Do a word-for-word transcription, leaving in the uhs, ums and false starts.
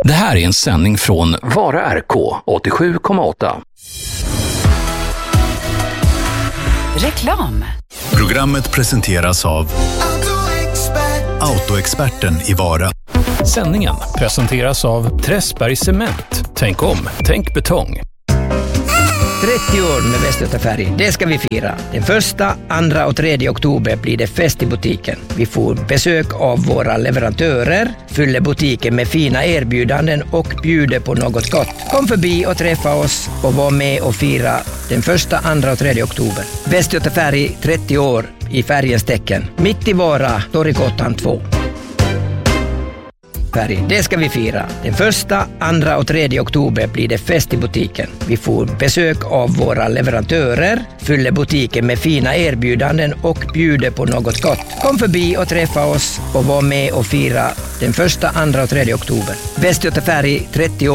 Det här är en sändning från Vara R K åttiosju komma åtta. Reklam. Programmet presenteras av Autoexperten i Vara. Sändningen presenteras av Träsberg Cement. Tänk om, tänk betong. trettio år med Västgötafärg, det ska vi fira. Den första, andra och tredje oktober blir det fest i butiken. Vi får besök av våra leverantörer, fyller butiken med fina erbjudanden och bjuder på något gott. Kom förbi och träffa oss och var med och fira den första, andra och tredje oktober. Västgötafärg, trettio år i färgens tecken. Mitt i Vara, Torggatan två. Det ska vi fira. Den första, andra och tredje oktober blir det fest i butiken. Vi får besök av våra leverantörer, fyller butiken med fina erbjudanden och bjuder på något gott. Kom förbi och träffa oss och var med och fira den första, andra och tredje oktober. Västgötafärg, trettio år.